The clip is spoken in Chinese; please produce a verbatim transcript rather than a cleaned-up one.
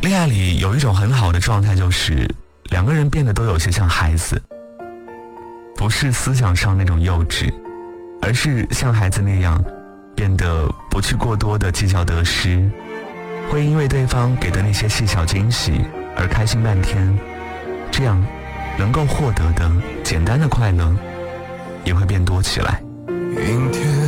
恋爱里有一种很好的状态，就是两个人变得都有些像孩子，不是思想上那种幼稚，而是像孩子那样变得不去过多的计较得失，会因为对方给的那些细小惊喜而开心半天，这样能够获得的简单的快乐也会变多起来。 明天